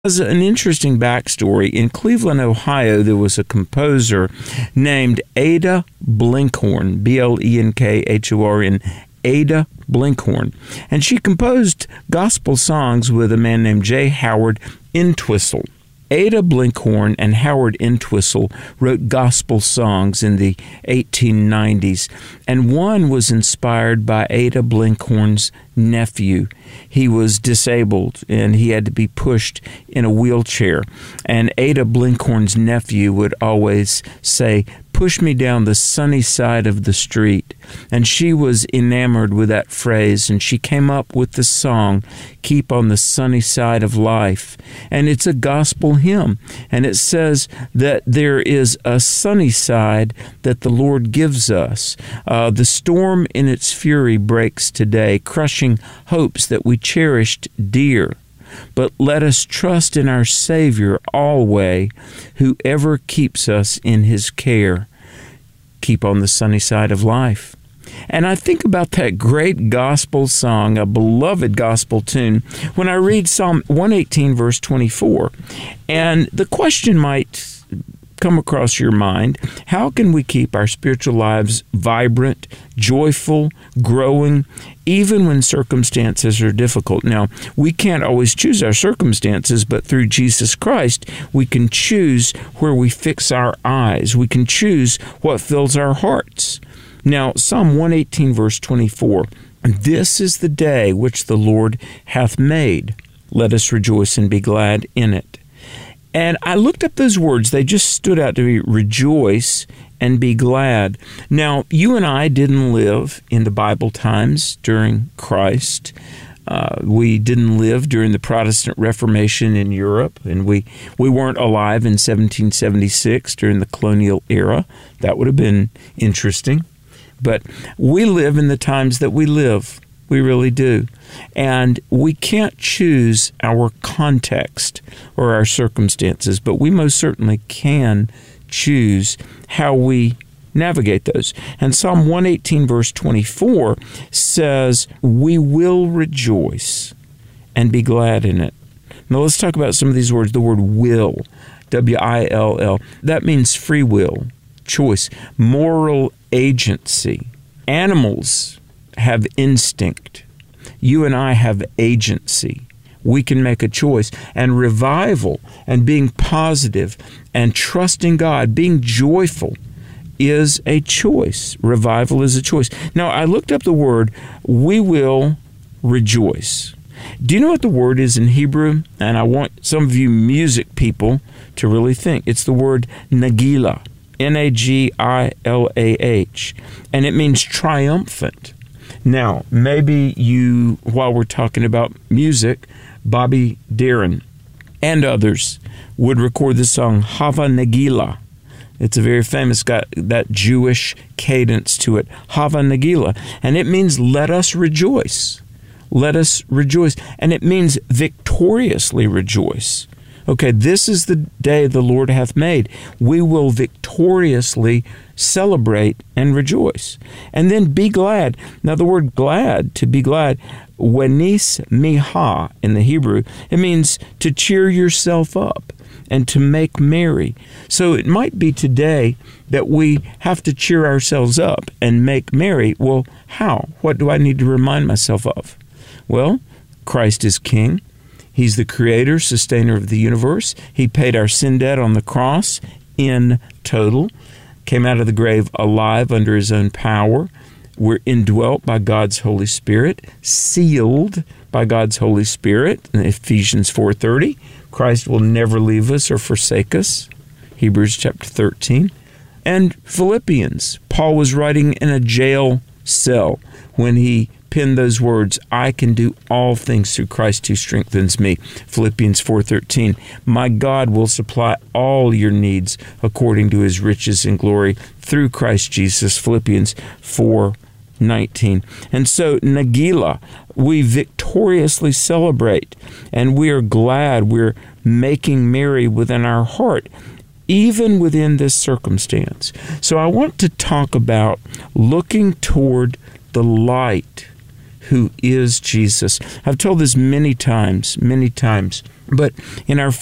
As an interesting backstory, in Cleveland, Ohio, there was a composer named Ada Blinkhorn, Blenkhorn, Ada Blinkhorn, and she composed gospel songs with a man named J. Howard Entwistle. Ada Blinkhorn and Howard Entwistle wrote gospel songs in the 1890s, and one was inspired by Ada Blinkhorn's nephew. He was disabled, and he had to be pushed in a wheelchair. And Ada Blinkhorn's nephew would always say, "Push me down the sunny side of the street." And she was enamored with that phrase, and she came up with the song, "Keep on the Sunny Side of Life." And it's a gospel hymn, and it says that there is a sunny side that the Lord gives us. The storm in its fury breaks today, crushing hopes that we cherished dear. But let us trust in our Savior always, whoever keeps us in His care. Keep on the sunny side of life. And I think about that great gospel song, a beloved gospel tune, when I read Psalm 118, verse 24. And the question might come across your mind: how can we keep our spiritual lives vibrant, joyful, growing, even when circumstances are difficult? Now, we can't always choose our circumstances, but through Jesus Christ, we can choose where we fix our eyes. We can choose what fills our hearts. Now, Psalm 118, verse 24, "This is the day which the Lord hath made. Let us rejoice and be glad in it." And I looked up those words. They just stood out to me: rejoice and be glad. Now, you and I didn't live in the Bible times during Christ. We didn't live during the Protestant Reformation in Europe, and we weren't alive in 1776 during the colonial era. That would have been interesting. But we live in the times that we live. We really do. And we can't choose our context or our circumstances, but we most certainly can choose how we navigate those. And Psalm 118, verse 24 says, "We will rejoice and be glad in it." Now let's talk about some of these words. The word will, W-I-L-L, that means free will, choice, moral agency. Animals have instinct. You and I have agency. We can make a choice. And revival and being positive and trusting God, being joyful, is a choice. Revival is a choice. Now, I looked up the word, "we will rejoice." Do you know what the word is in Hebrew? And I want some of you music people to really think. It's the word Nagila. N-A-G-I-L-A-H, and it means triumphant. Now, maybe you, while we're talking about music, Bobby Darin and others would record the song Hava Nagila. It's a very famous, got that Jewish cadence to it, Hava Nagila, and it means let us rejoice. Let us rejoice, and it means victoriously rejoice. Okay, this is the day the Lord hath made. We will victoriously celebrate and rejoice. And then be glad. Now the word glad, to be glad, wenis miha in the Hebrew, it means to cheer yourself up and to make merry. So it might be today that we have to cheer ourselves up and make merry. Well, how? What do I need to remind myself of? Well, Christ is King. He's the creator, sustainer of the universe. He paid our sin debt on the cross in total, came out of the grave alive under His own power. We're indwelt by God's Holy Spirit, sealed by God's Holy Spirit. In Ephesians 4:30, Christ will never leave us or forsake us. Hebrews chapter 13. And Philippians, Paul was writing in a jail cell when he penned those words, "I can do all things through Christ who strengthens me." Philippians 4:13. "My God will supply all your needs according to His riches and glory through Christ Jesus." Philippians 4:19. And so, Nagila, we victoriously celebrate, and we are glad, we're making merry within our heart, even within this circumstance. So I want to talk about looking toward the light who is Jesus. I've told this many times, but in our